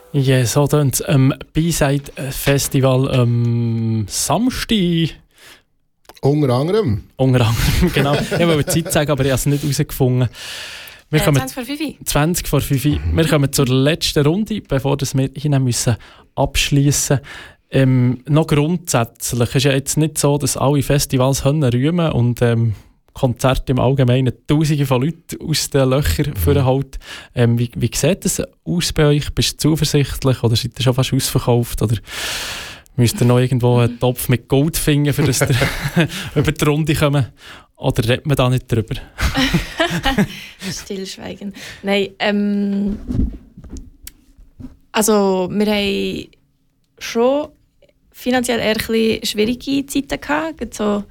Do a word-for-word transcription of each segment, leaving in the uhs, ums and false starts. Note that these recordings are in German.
Ja, so tönt es am B-Side-Festival am Samstag. Unter anderem. Unter anderem, genau. Ich wollte Zeit sagen, aber ich habe es nicht herausgefunden. Wir äh, kommen zwanzig vor fünf. zwanzig vor fünf. Wir kommen zur letzten Runde, bevor wir hinein müssen abschliessen. Ähm, noch grundsätzlich ist ja jetzt nicht so, dass alle Festivals rühmen und ähm, Konzerte im Allgemeinen Tausende von Leuten aus den Löchern vorholen. Ähm, wie, wie sieht das aus bei euch? Bist du zuversichtlich oder seid ihr schon fast ausverkauft? Oder müsst ihr noch irgendwo einen Topf mit Gold finden, für dass ihr über die Runde kommen? Oder redet man da nicht drüber? Stillschweigen. Nein, ähm, also wir haben schon finanziell eher ein bisschen schwierige Zeiten gehabt. So,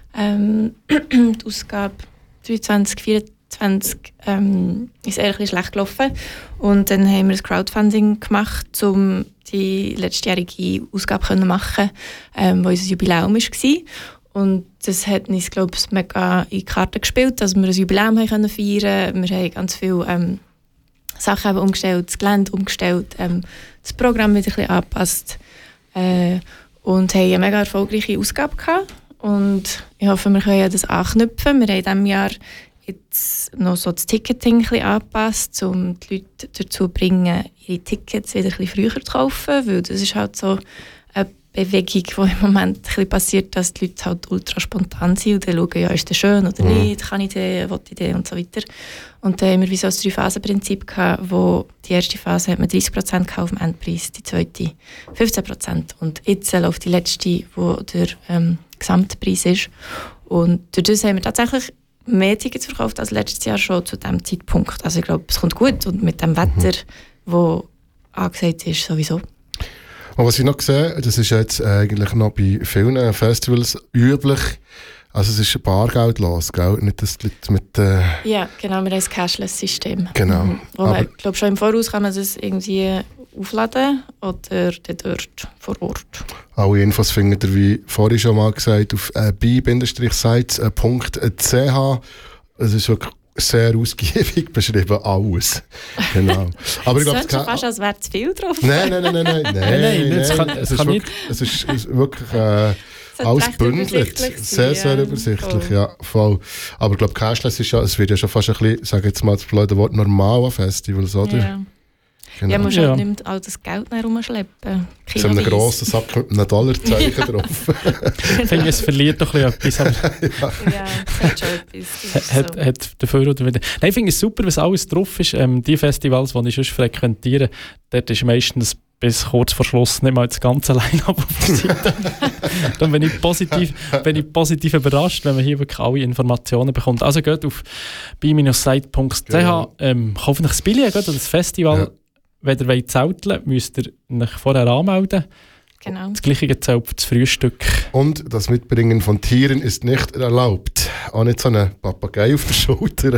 ähm, die Ausgabe dreiundzwanzig, vierundzwanzig ähm, ist eher ein bisschen schlecht gelaufen. Und dann haben wir ein Crowdfunding gemacht, um die letztjährige Ausgabe zu machen, ähm, wo unser Jubiläum war. Und das hat uns, glaube ich, mega in die Karten gespielt, dass wir ein Jubiläum haben können feiern. Wir haben ganz viele ähm, Sachen umgestellt, das Gelände umgestellt, ähm, das Programm wieder ein bisschen angepasst. Äh, und haben eine mega erfolgreiche Ausgabe gehabt. Und ich hoffe, wir können das anknüpfen. Wir haben in diesem Jahr jetzt noch so das Ticketing ein bisschen angepasst, um die Leute dazu zu bringen, ihre Tickets wieder ein bisschen früher zu kaufen. Weil das ist halt so eine Bewegung, die im Moment ein bisschen passiert, dass die Leute halt ultra spontan sind und dann schauen, ja, ist das schön oder mhm. nicht, kann ich das, will ich das und so weiter. Und dann haben wir wie so ein Drei-Phasen-Prinzip gehabt, wo die erste Phase hat man dreißig Prozent auf dem Endpreis, die zweite fünfzehn Prozent und jetzt läuft die letzte, wo der ähm, Gesamtpreis ist. Und durch das haben wir tatsächlich mehr Tickets verkauft als letztes Jahr schon zu diesem Zeitpunkt. Also ich glaube, es kommt gut und mit dem Wetter, das angesagt ist, sowieso. Und was ich noch sehe, das ist jetzt eigentlich noch bei vielen Festivals üblich, also es ist bargeldlos, gell? Nicht, dass die Leute mit... Äh ja, genau, wir haben ein Cashless-System. Genau. Mhm. Wo man, ich glaube, schon im Voraus kann man das irgendwie aufladen oder dort vor Ort. Alle Infos findet ihr, wie vorhin schon mal gesagt, auf äh, bi-sites punkt c h. Es ist wirklich sehr ausgiebig beschrieben, alles. Genau. Aber ich das glaube, schon fast, als wäre zu viel drauf. Nein, nein, nein, nein, nein, nein, nein, nein, nein. Es, kann, es, ist wirklich, es ist, es ist wirklich äh, alles bündelt. Sehr, sehr ja. übersichtlich, voll. Ja, voll. Aber ich glaube, Cashless ist ja, es wird ja schon fast ein bisschen, sage jetzt mal das blöde Wort, normal an Festivals, oder? Ja. Genau. Ja, man muss ja nicht mehr all das Geld rumschleppen. So einen grossen Sack mit einem Dollarzeichen drauf. Ich finde, es verliert doch etwas. Aber ja, es hat schon etwas. Hat, so. hat dafür oder wieder. Nein, ich finde es super, was alles drauf ist. Ähm, die Festivals, die ich sonst frequentiere, dort ist meistens bis kurz vor Schluss nicht mal das ganze Line-Up auf der Seite. Dann bin ich, positiv, bin ich positiv überrascht, wenn man hier wirklich alle Informationen bekommt. Also geht auf bi-site punkt c h, genau. ähm, kauft euch das Billett, geht an das Festival. Ja. Wenn ihr wollt zelteln, müsst ihr euch vorher anmelden. Genau. Das Gleiche gilt auch für das Frühstück. Und das Mitbringen von Tieren ist nicht erlaubt. Auch nicht so einen Papagei auf der Schulter.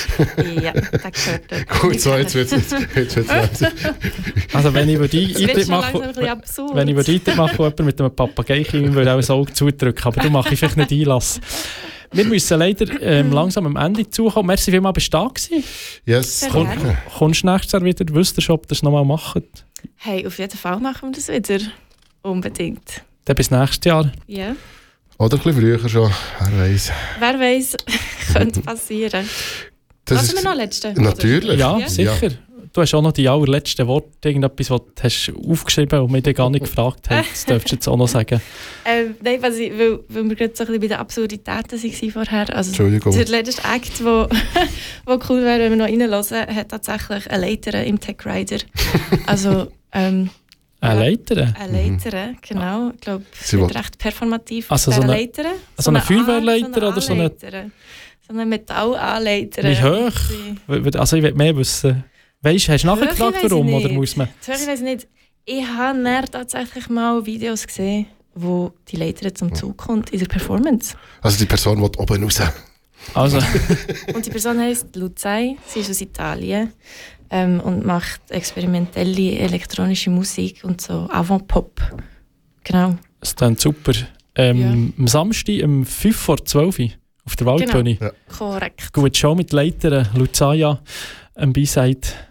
Ja, das gehört dort. Gut, so, jetzt wird es Also wenn ich Eintritt mache, wenn ich Eintritt mache, jemand mit einem Papagei würde ich auch ein Auge zudrücken. Aber du machst vielleicht nicht Einlass. Wir müssen leider ähm, langsam am Ende zukommen. Merci vielmals, bist du da gewesen? Yes. Komm, kommst du nächstes Jahr wieder? Wisst ihr schon, ob ihr das nochmal macht? Hey, auf jeden Fall machen wir das wieder. Unbedingt. Dann bis nächstes Jahr. Ja. Yeah. Oder ein bisschen früher schon, wer weiß. Wer weiß, könnte passieren. Was wir noch letzte? Natürlich. Ja, ja, sicher. Ja. Du hast auch noch die allerletzten Worte, irgendetwas, was du hast aufgeschrieben und mich dann gar nicht gefragt hast. Das dürftest du jetzt auch noch sagen. Ähm, nein, was ich, weil, weil wir gerade so ein bisschen bei den Absurditäten waren vorher. Also Entschuldigung. Der letzte Act, wo, wo cool wäre, wenn wir noch reinhören, hat tatsächlich eine Leiter im Tech Rider. Also, ähm, eine Leiter? Eine Leiter, mhm. genau. Ich glaube, es wird recht performativ. Also so eine, Leiter, so so eine Feuerwehrleiter so oder so eine... So eine Metallanleiter. Wie hoch? Also ich will mehr wissen. Weißt du, hast du nachher gefragt, warum? Oder muss man? Ich weiß nicht. Ich habe tatsächlich mal Videos gesehen, wo die Leiter zum Zug kommt in der Performance. Also die Person will oben raus. Also. Und die Person heisst Lucai, sie ist aus Italien ähm, und macht experimentelle elektronische Musik und so Avant-Pop. Genau. Das klingt super. Ähm, ja. Am Samstag um fünf vor zwölf auf der Waldbühne. Genau. Ja. Korrekt. Gut, schon mit Leitern, Lucaya, am B-Side.